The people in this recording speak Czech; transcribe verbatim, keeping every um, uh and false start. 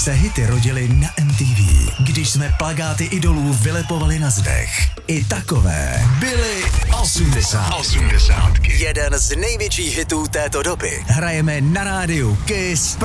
se hity rodily na M T V, když jsme plakáty idolů vylepovali na zdech. I takové byly osmdesátky. Jeden z největších hitů této doby hrajeme na rádiu Kiss